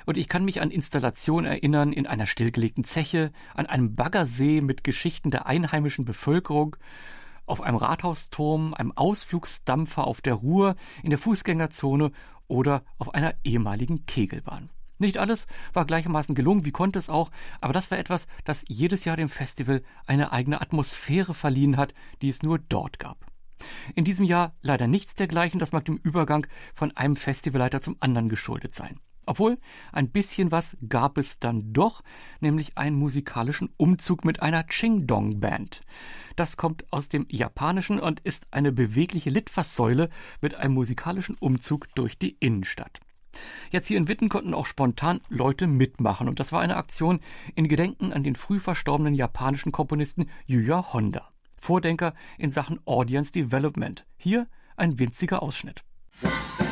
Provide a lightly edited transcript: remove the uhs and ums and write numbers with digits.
Und ich kann mich an Installationen erinnern in einer stillgelegten Zeche, an einem Baggersee mit Geschichten der einheimischen Bevölkerung, auf einem Rathausturm, einem Ausflugsdampfer auf der Ruhr, in der Fußgängerzone oder auf einer ehemaligen Kegelbahn. Nicht alles war gleichermaßen gelungen, wie konnte es auch, aber das war etwas, das jedes Jahr dem Festival eine eigene Atmosphäre verliehen hat, die es nur dort gab. In diesem Jahr leider nichts dergleichen, das mag dem Übergang von einem Festivalleiter zum anderen geschuldet sein. Obwohl, ein bisschen was gab es dann doch, nämlich einen musikalischen Umzug mit einer Ching-Dong-Band. Das kommt aus dem Japanischen und ist eine bewegliche Litfaßsäule mit einem musikalischen Umzug durch die Innenstadt. Jetzt hier in Witten konnten auch spontan Leute mitmachen und das war eine Aktion in Gedenken an den früh verstorbenen japanischen Komponisten Yuya Honda, Vordenker in Sachen Audience Development. Hier ein winziger Ausschnitt.